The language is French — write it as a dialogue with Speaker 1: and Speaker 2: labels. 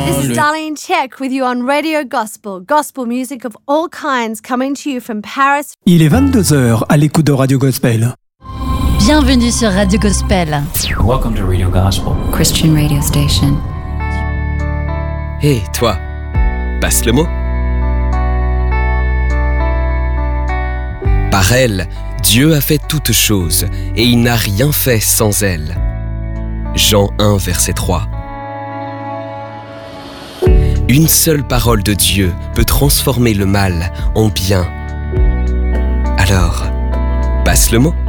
Speaker 1: This is Darlene Check with you on Radio Gospel. Gospel music of all kinds coming to you from Paris.
Speaker 2: Il est 22h à l'écoute de Radio Gospel.
Speaker 3: Bienvenue sur Radio Gospel.
Speaker 4: Welcome to Radio Gospel,
Speaker 5: Christian radio station.
Speaker 6: Hé, toi, passe le mot. Par elle, Dieu a fait toutes choses, et il n'a rien fait sans elle. Jean 1, verset 3. Une seule parole de Dieu peut transformer le mal en bien. Alors, passe le mot.